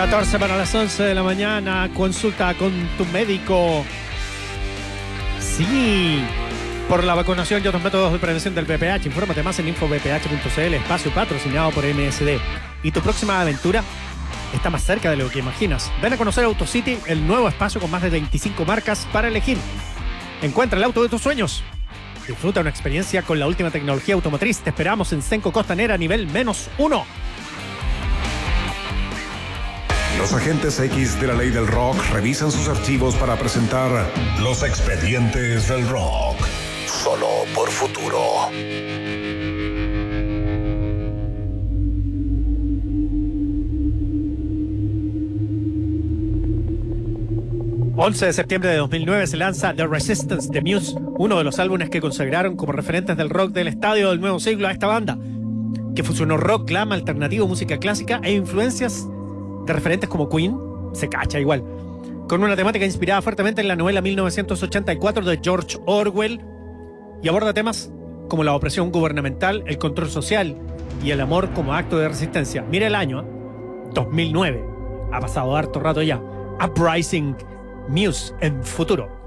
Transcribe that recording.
14 para las 11 de la mañana. Consulta con tu médico. Sí, por la vacunación y otros métodos de prevención del VPH. Infórmate más en infovph.cl, espacio patrocinado por MSD. Y tu próxima aventura está más cerca de lo que imaginas. Ven a conocer AutoCity, el nuevo espacio con más de 25 marcas para elegir. Encuentra el auto de tus sueños. Disfruta una experiencia con la última tecnología automotriz. Te esperamos en Cenco Costanera, nivel -1. Los agentes X de la ley del rock revisan sus archivos para presentar los expedientes del rock. Solo por Futuro. 11 de septiembre de 2009 se lanza The Resistance de Muse, uno de los álbumes que consagraron como referentes del rock del estadio del nuevo siglo a esta banda, que fusionó rock, glam, alternativo, música clásica e influencias de referentes como Queen, se cacha igual, con una temática inspirada fuertemente en la novela 1984 de George Orwell, y aborda temas como la opresión gubernamental, el control social y el amor como acto de resistencia. Mira el año, 2009, ha pasado harto rato ya. Uprising, Muse en Futuro.